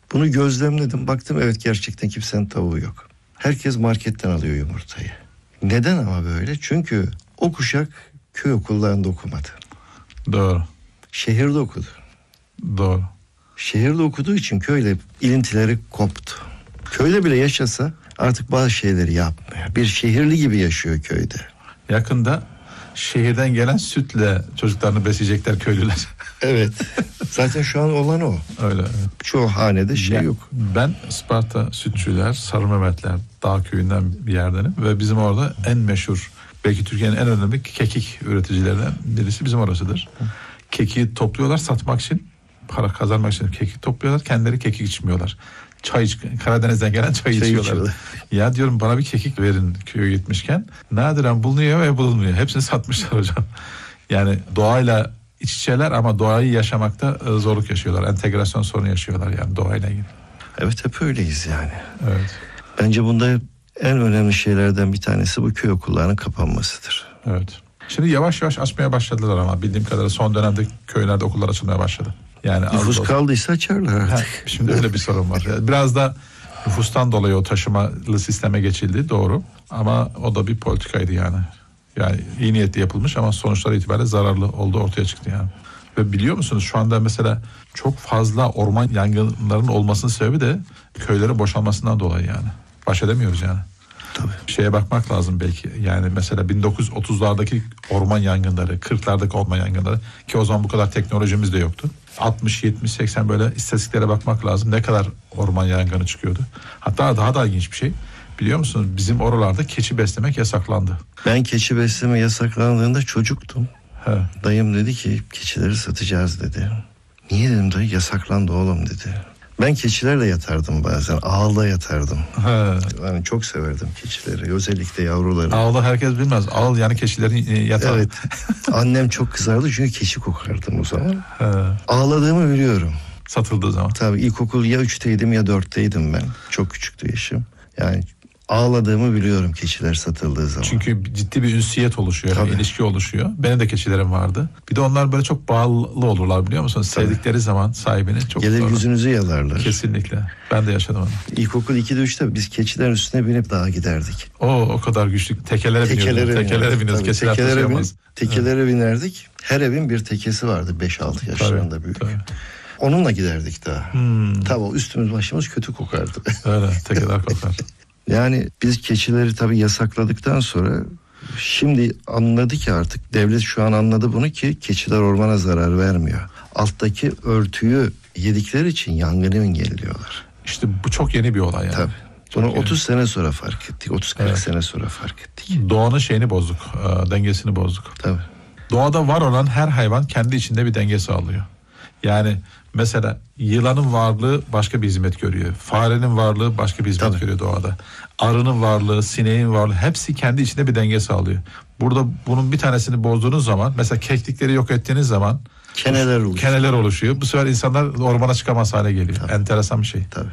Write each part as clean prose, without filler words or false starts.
Bunu gözlemledim. Baktım evet, gerçekten kimsenin tavuğu yok. Herkes marketten alıyor yumurtayı. Neden ama böyle? Çünkü o kuşak köy okullarında okumadı. Doğru. Şehirde okudu. Doğru. Şehirde okuduğu için köyle ilintileri koptu. Köyde bile yaşasa artık bazı şeyleri yapmıyor. Bir şehirli gibi yaşıyor köyde. Yakında şehirden gelen sütle çocuklarını besleyecekler köylüler. Evet. Zaten şu an olan o. Öyle. Çoğu hanede yok. Ben Isparta Sütçüler, Sarı Mehmetler Dağ köyünden bir yerdenim ve bizim orada en meşhur, belki Türkiye'nin en önemli kekik üreticilerinden birisi bizim orasıdır. Kekiği topluyorlar satmak için, para kazanmak için kekik topluyorlar, kendileri kekik içmiyorlar. Karadeniz'den gelen çay içiyorlar. Ya diyorum, bana bir kekik verin köye gitmişken. Nadiren bulunuyor ve bulunmuyor. Hepsini satmışlar hocam. Yani doğayla iç içeler ama doğayı yaşamakta zorluk yaşıyorlar. Entegrasyon sorunu yaşıyorlar yani doğayla ilgili. Evet, hep öyleyiz yani. Evet. Bence bunda en önemli şeylerden bir tanesi bu köy okullarının kapanmasıdır. Evet. Şimdi yavaş yavaş açmaya başladılar ama bildiğim kadarıyla son dönemde köylerde okullar açılmaya başladı. Yani nüfus kaldıysa açarlar artık. Şimdi öyle bir sorun var. Biraz da nüfustan dolayı o taşımalı sisteme geçildi, doğru. Ama o da bir politikaydı yani. Yani iyi niyetli yapılmış ama sonuçlar itibariyle zararlı olduğu ortaya çıktı yani. Ve biliyor musunuz şu anda mesela çok fazla orman yangınlarının olmasının sebebi de köylerin boşalmasından dolayı yani. Baş edemiyoruz yani. Tabii. Şeye bakmak lazım belki. Yani mesela 1930'lardaki orman yangınları, 40'lardaki orman yangınları, ki o zaman bu kadar teknolojimiz de yoktu. 60, 70, 80 böyle istatistiklere bakmak lazım. Ne kadar orman yangını çıkıyordu. Hatta daha da ilginç bir şey. Biliyor musunuz bizim oralarda keçi beslemek yasaklandı. Ben keçi besleme yasaklandığında çocuktum. He. Dayım dedi ki keçileri satacağız dedi. Niye dedim, dayı yasaklandı oğlum dedi. Ben keçilerle yatardım bazen. Ağılda yatardım. He. Yani çok severdim keçileri. Özellikle yavruları. Ağlı herkes bilmez. Ağıl yani keçilerin yatağı. Evet. Annem çok kızardı çünkü keçi kokardım o zaman. He. Ağladığımı biliyorum. Satıldığı zaman. Tabii ilkokul ya 3'teydim ya 4'teydim ben. Çok küçüktü yaşım. Yani ağladığımı biliyorum keçiler satıldığı zaman. Çünkü ciddi bir ünsiyet oluşuyor, Tabii. ilişki oluşuyor. Benim de keçilerim vardı. Bir de onlar böyle çok bağlı olurlar biliyor musunuz? Tabii. Sevdikleri zaman sahibini çok Gelir sonra. yüzünüzü yalarlar. Kesinlikle. Ben de yaşadım onu. İlkokul 2'de 3'te biz keçilerin üstüne binip dağa giderdik. O kadar güçlü. Tekelere biniyoruz. Keçiler taşıyamaz. Tekelere binerdik. Her evin bir tekesi vardı 5-6 yaşlarında büyük. Tabii. Onunla giderdik daha. Tabii o üstümüz başımız kötü kokardı. Öyle tekeler kokar. Yani biz keçileri tabii yasakladıktan sonra şimdi anladı ki artık devlet şu an anladı bunu ki keçiler ormana zarar vermiyor. Alttaki örtüyü yedikleri için yangını engelliyorlar. İşte bu çok yeni bir olay yani. Tabii. Bunu Çok 30 sene sonra fark ettik. 30-40 sene sonra fark ettik. Doğanın şeyini bozduk. Dengesini bozduk. Tabii. Doğada var olan her hayvan kendi içinde bir denge sağlıyor. Yani mesela yılanın varlığı başka bir hizmet görüyor. Farenin varlığı başka bir hizmet görüyor doğada. Arının varlığı, sineğin varlığı hepsi kendi içinde bir denge sağlıyor. Burada bunun bir tanesini bozduğunuz zaman, mesela keklikleri yok ettiğiniz zaman keneler oluşuyor. Bu sefer insanlar ormana çıkamaz hale geliyor. Tabii. Enteresan bir şey. Tabii.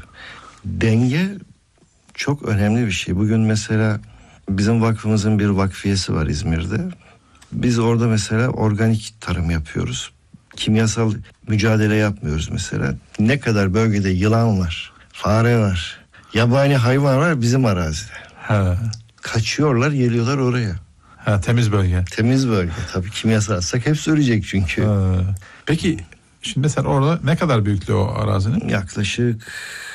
Denge çok önemli bir şey. Bugün mesela bizim vakfımızın bir vakfiyesi var İzmir'de. Biz orada mesela organik tarım yapıyoruz. Kimyasal mücadele yapmıyoruz mesela. Ne kadar bölgede yılan var, fare var, yabani hayvan var bizim arazide. He. Kaçıyorlar, geliyorlar oraya. He, temiz bölge. Temiz bölge. Tabii kimyasal atsak hepsi ölecek çünkü. He. Peki şimdi mesela orada ne kadar büyüklüğü o arazinin? Yaklaşık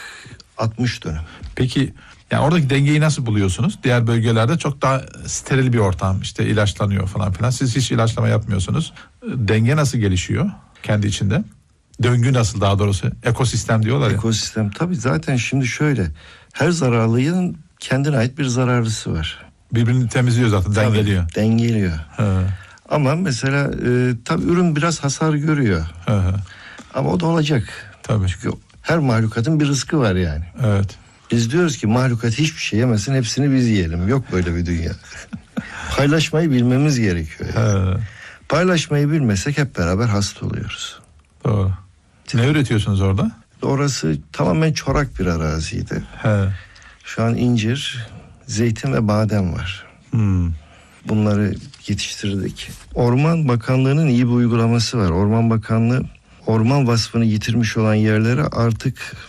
60 dönüm. Peki yani oradaki dengeyi nasıl buluyorsunuz? Diğer bölgelerde çok daha steril bir ortam, işte ilaçlanıyor falan filan. Siz hiç ilaçlama yapmıyorsunuz. Denge nasıl gelişiyor kendi içinde? Döngü nasıl, daha doğrusu? Ekosistem diyorlar ya. Ekosistem tabii zaten şimdi şöyle. Her zararlının kendine ait bir zararlısı var. Birbirini temizliyor zaten, Tabii, dengeliyor. Dengeliyor. He. Ama mesela tabii ürün biraz hasar görüyor. He. Ama o da olacak. Tabii. Çünkü her mahlukatın bir rızkı var yani. Evet. Biz diyoruz ki mahlukat hiçbir şey yemesin, hepsini biz yiyelim. Yok böyle bir dünya. Paylaşmayı bilmemiz gerekiyor. Yani. Paylaşmayı bilmesek hep beraber hasta oluyoruz. Doğru. Ne üretiyorsunuz orada? Orası tamamen çorak bir araziydi. He. Şu an incir, zeytin ve badem var. Bunları yetiştirdik. Orman Bakanlığı'nın iyi bir uygulaması var. Orman Bakanlığı orman vasfını yitirmiş olan yerlere artık